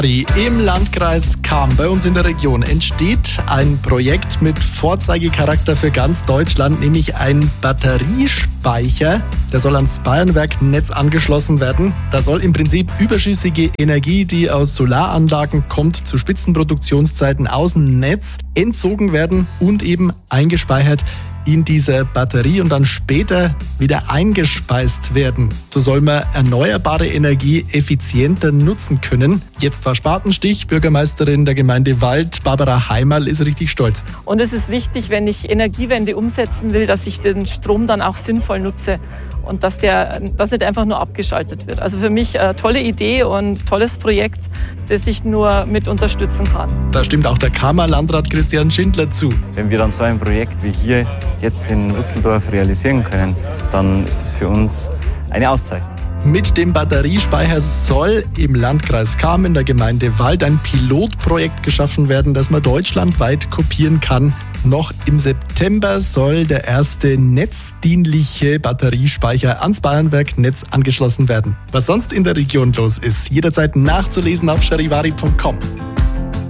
Im Landkreis Cham bei uns in der Region entsteht ein Projekt mit Vorzeigecharakter für ganz Deutschland, nämlich ein Batteriespeicher. Der soll ans Bayernwerk-Netz angeschlossen werden. Da soll im Prinzip überschüssige Energie, die aus Solaranlagen kommt, zu Spitzenproduktionszeiten aus dem Netz entzogen werden und eben eingespeichert in dieser Batterie und dann später wieder eingespeist werden. So soll man erneuerbare Energie effizienter nutzen können. Jetzt war Spatenstich. Bürgermeisterin der Gemeinde Wald, Barbara Heimerl, ist richtig stolz. Und es ist wichtig, wenn ich Energiewende umsetzen will, dass ich den Strom dann auch sinnvoll nutze und dass nicht einfach nur abgeschaltet wird. Also für mich eine tolle Idee und tolles Projekt, das ich nur mit unterstützen kann. Da stimmt auch der Chamer Landrat Christian Schindler zu. Wenn wir dann so ein Projekt wie hier jetzt in Utzelsdorf realisieren können, dann ist es für uns eine Auszeichnung. Mit dem Batteriespeicher soll im Landkreis Cham in der Gemeinde Wald ein Pilotprojekt geschaffen werden, das man deutschlandweit kopieren kann. Noch im September soll der erste netzdienliche Batteriespeicher ans Bayernwerk-Netz angeschlossen werden. Was sonst in der Region los ist, jederzeit nachzulesen auf charivari.com.